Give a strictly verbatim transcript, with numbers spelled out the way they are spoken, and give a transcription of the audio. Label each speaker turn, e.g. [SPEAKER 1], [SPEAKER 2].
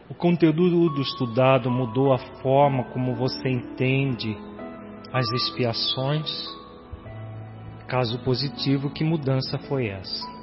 [SPEAKER 1] O conteúdo estudado mudou a forma como você entende as expiações? Caso positivo, que mudança foi essa?